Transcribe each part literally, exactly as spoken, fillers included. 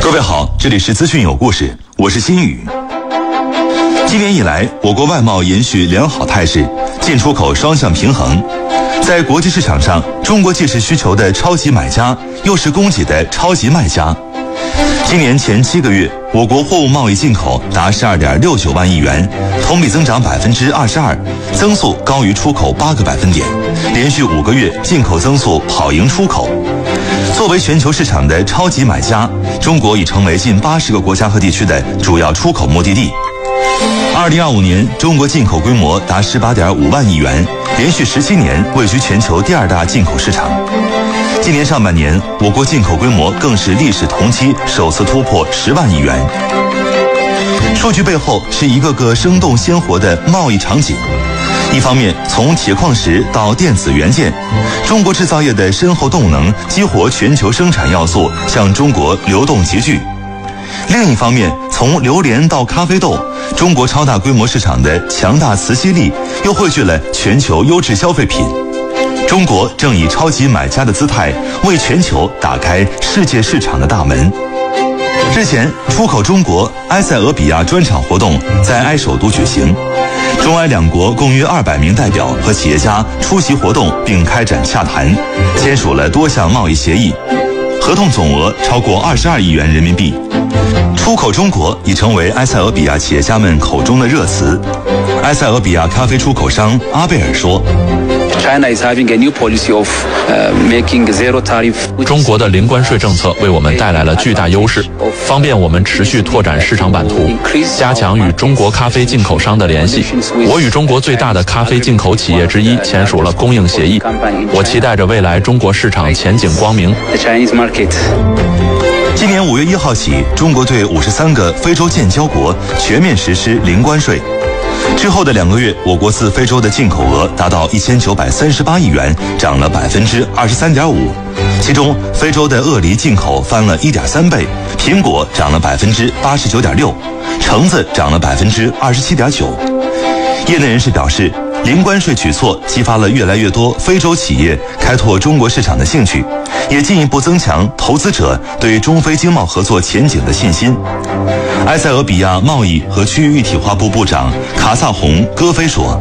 各位好，这里是资讯有故事，我是新宇。今年以来，我国外贸延续良好态势，进出口双向平衡。在国际市场上，中国既是需求的超级买家，又是供给的超级卖家。今年前七个月，我国货物贸易进口达十二点六九万亿元，同比增长百分之二十二，增速高于出口八个百分点，连续五个月进口增速跑赢出口。作为全球市场的超级买家，中国已成为近八十个国家和地区的主要出口目的地。二零二五年，中国进口规模达十八点五万亿元，连续十七年位居全球第二大进口市场。今年上半年，我国进口规模更是历史同期首次突破十万亿元。数据背后是一个个生动鲜活的贸易场景。一方面，从铁矿石到电子元件，中国制造业的深厚动能激活全球生产要素向中国流动集聚。另一方面，从榴莲到咖啡豆，中国超大规模市场的强大磁吸力又汇聚了全球优质消费品。中国正以超级买家的姿态为全球打开世界市场的大门。日前，出口中国埃塞俄比亚专场活动在埃首都举行，中埃两国共约二百名代表和企业家出席活动并开展洽谈，签署了多项贸易协议，合同总额超过二十二亿元人民币。出口中国已成为埃塞俄比亚企业家们口中的热词。埃塞俄比亚咖啡出口商阿贝尔说， 中国的零关税政策为我们带来了巨大优势，方便我们持续拓展市场版图，加强与中国咖啡进口商的联系。我与中国最大的咖啡进口企业之一签署了供应协议，我期待着未来中国市场前景光明。 今年五月一号起，中国对五十三个非洲建交国全面实施零关税。之后的两个月，我国自非洲的进口额达到一千九百三十八亿元，涨了百分之二十三点五。其中，非洲的鳄梨进口翻了一点三倍，苹果涨了百分之八十九点六，橙子涨了百分之二十七点九。业内人士表示，零关税举措激发了越来越多非洲企业开拓中国市场的兴趣，也进一步增强投资者对中非经贸合作前景的信心。埃塞俄比亚贸易和区域一体化部部长卡萨洪戈菲说，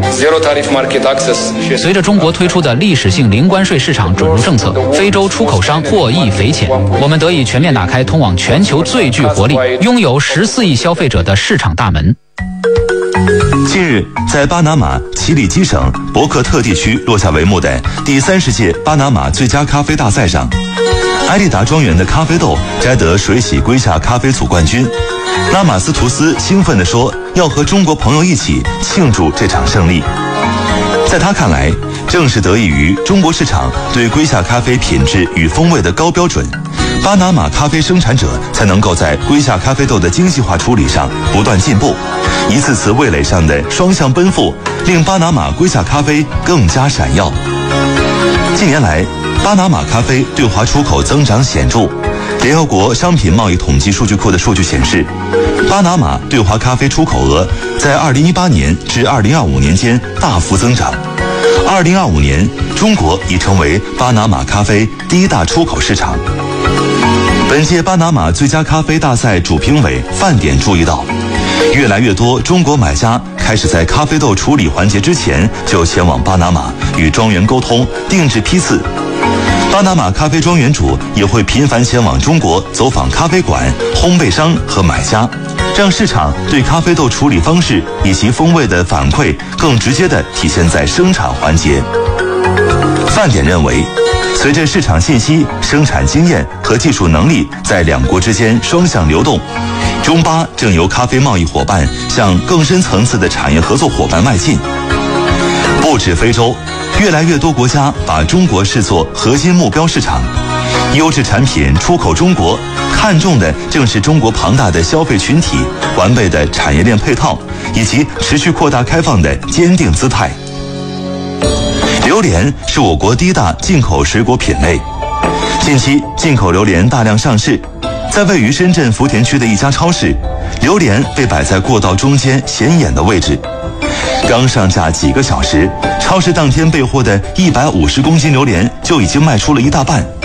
随着中国推出的历史性零关税市场准入政策，非洲出口商获益匪浅，我们得以全面打开通往全球最具活力、拥有十四亿消费者的市场大门。 近日，在巴拿马奇里基省博克特地区落下帷幕的第三十届巴拿马最佳咖啡大赛上，埃利达庄园的咖啡豆摘得水洗归夏咖啡组冠军。拉马斯图斯兴奋地说，要和中国朋友一起庆祝这场胜利。在他看来，正是得益于中国市场对归夏咖啡品质与风味的高标准，巴拿马咖啡生产者才能够在归夏咖啡豆的精细化处理上不断进步。一次次味蕾上的双向奔赴，令巴拿马归夏咖啡更加闪耀。近年来，巴拿马咖啡对华出口增长显著。联合国商品贸易统计数据库的数据显示，巴拿马对华咖啡出口额在二零一八年至二零二五年间大幅增长。二零二五年，中国已成为巴拿马咖啡第一大出口市场。本届巴拿马最佳咖啡大赛主评委范典注意到，越来越多中国买家开始在咖啡豆处理环节之前就前往巴拿马与庄园沟通，定制批次。巴拿马咖啡庄园主也会频繁前往中国走访咖啡馆、烘焙商和买家，让市场对咖啡豆处理方式以及风味的反馈更直接地体现在生产环节。范典认为，随着市场信息、生产经验和技术能力在两国之间双向流动，中巴正由咖啡贸易伙伴向更深层次的产业合作伙伴迈进。不止非洲，越来越多国家把中国视作核心目标市场，优质产品出口中国，看重的正是中国庞大的消费群体、完备的产业链配套以及持续扩大开放的坚定姿态。榴莲是我国第一大进口水果品类，近期进口榴莲大量上市，在位于深圳福田区的一家超市，榴莲被摆在过道中间显眼的位置。刚上架几个小时，超市当天备货的一百五十公斤榴莲就已经卖出了一大半。